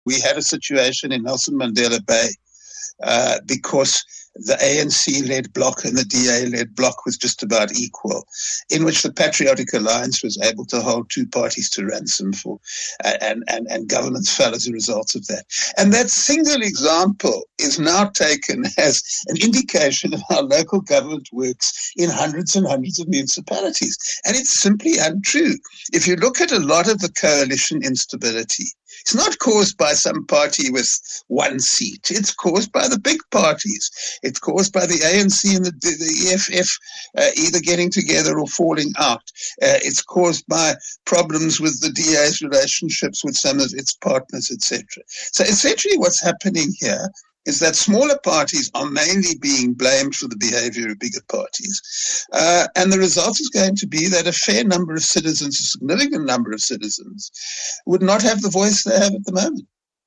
we had a situation in Nelson Mandela Bay because the ANC-led bloc and the DA-led bloc was just about equal, in which the Patriotic Alliance was able to hold two parties to ransom for, and governments fell as a result of that. And that single example is now taken as an indication of how local government works in hundreds and hundreds of municipalities. And it's simply untrue. If you look at a lot of the coalition instability, it's not caused by some party with one seat. It's caused by the big parties. It's caused by the ANC and the EFF either getting together or falling out. It's caused by problems with the DA's relationships with some of its partners, etc. So essentially what's happening here is that smaller parties are mainly being blamed for the behavior of bigger parties. And the result is going to be that a fair number of citizens, a significant number of citizens, would not have the voice they have at the moment.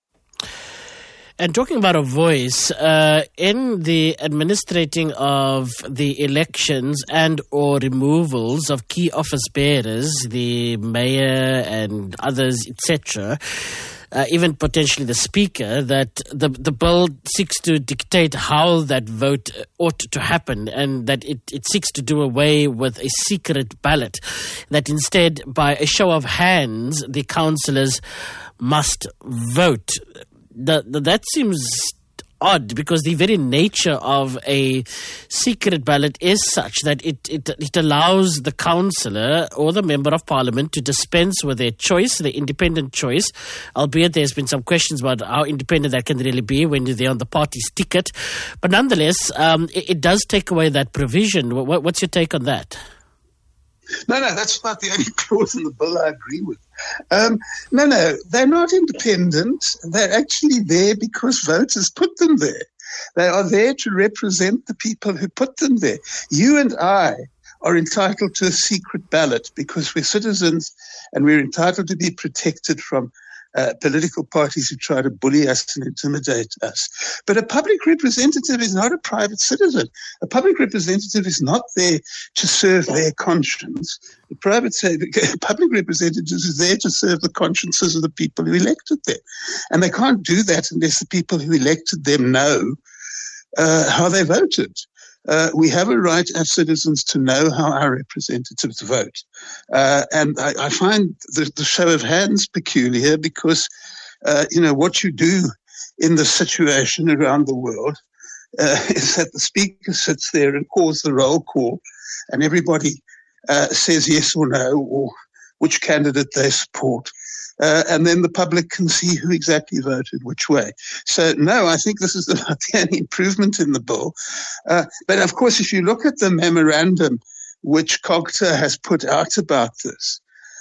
And talking about a voice, in the administrating of the elections and or removals of key office bearers, the mayor and others, etc., even potentially the speaker, that the bill seeks to dictate how that vote ought to happen, and that it seeks to do away with a secret ballot, that instead, by a show of hands, the councillors must vote. That seems odd, because the very nature of a secret ballot is such that it allows the councillor or the member of parliament to dispense with their choice, their independent choice, albeit there's been some questions about how independent that can really be when they're on the party's ticket. But nonetheless, it does take away that provision. What's your take on that? No, that's not the only clause in the bill I agree with. No, they're not independent. They're actually there because voters put them there. They are there to represent the people who put them there. You and I are entitled to a secret ballot because we're citizens and we're entitled to be protected from political parties who try to bully us and intimidate us. But a public representative is not a private citizen. A public representative is not there to serve their conscience. The public representative is there to serve the consciences of the people who elected them. And they can't do that unless the people who elected them know how they voted. We have a right as citizens to know how our representatives vote. And I find the show of hands peculiar because, what you do in the situation around the world is that the speaker sits there and calls the roll call and everybody says yes or no or which candidate they support. And then the public can see who exactly voted which way. So, no, I think this is about the only improvement in the bill. But, of course, if you look at the memorandum which COGTA has put out about this,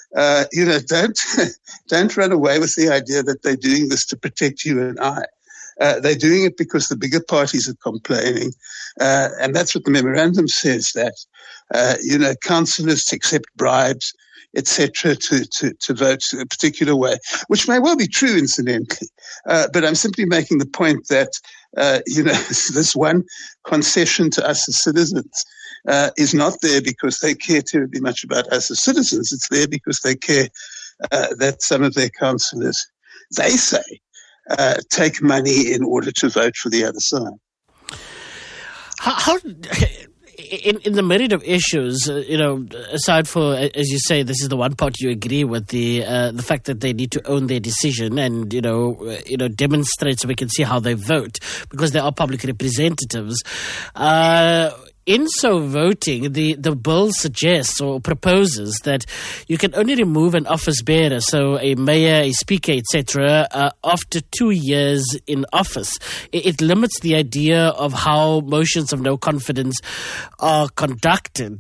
don't run away with the idea that they're doing this to protect you and I. They're doing it because the bigger parties are complaining. And that's what the memorandum says, that, councillors accept bribes, etc., to vote a particular way, which may well be true, incidentally. But I'm simply making the point that, this one concession to us as citizens is not there because they care terribly much about us as citizens. It's there because they care that some of their councillors, they say, take money in order to vote for the other side. How in the merit of issues, aside for, as you say, this is the one part you agree with, the fact that they need to own their decision and demonstrate so we can see how they vote because they are public representatives. In so voting, the bill suggests or proposes that you can only remove an office bearer, so a mayor, a speaker, etc., after 2 years in office. It limits the idea of how motions of no confidence are conducted.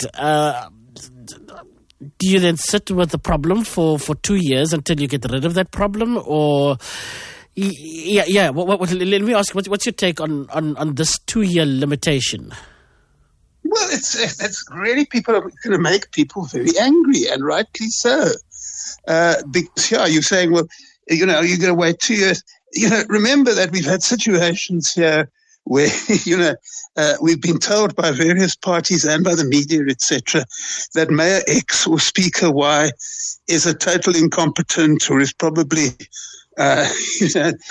Do you then sit with the problem for 2 years until you get rid of that problem, or? Yeah. Let me ask, what's your take on this 2 year limitation? Well, it's really people are going to make people very angry, and rightly so. Because you're saying, well, you're going to wait 2 years. Remember that we've had situations here where, we've been told by various parties and by the media, etc., that Mayor X or Speaker Y is a total incompetent or is probably,